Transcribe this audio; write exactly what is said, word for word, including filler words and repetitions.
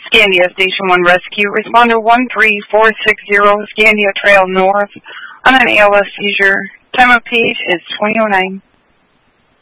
Scandia Station one Rescue. Responder one three four six zero, Scandia Trail North, on an A L S seizure. Time of page is twenty oh nine.